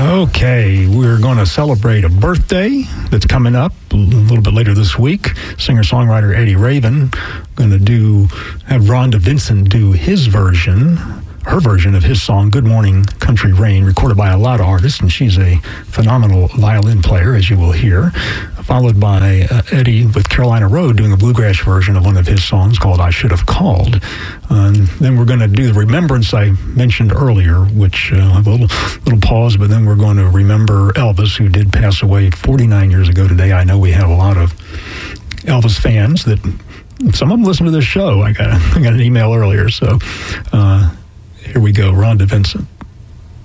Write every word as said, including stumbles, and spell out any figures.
Okay, we're going to celebrate a birthday that's coming up a little bit later this week. Singer-songwriter Eddie Raven going to do have Rhonda Vincent do his version, her version of his song "Good Morning Country Rain," recorded by a lot of artists, and she's a phenomenal violin player, as you will hear. Followed by uh, Eddie with Carolina Road doing a bluegrass version of one of his songs called "I Should Have Called." And then we're going to do the remembrance I mentioned earlier, which uh, I'll have a little, little pause, but then we're going to remember Elvis, who did pass away forty-nine years ago today. I know we have a lot of Elvis fans that some of them listen to this show. I got, I got an email earlier, so uh, here we go, Rhonda Vincent.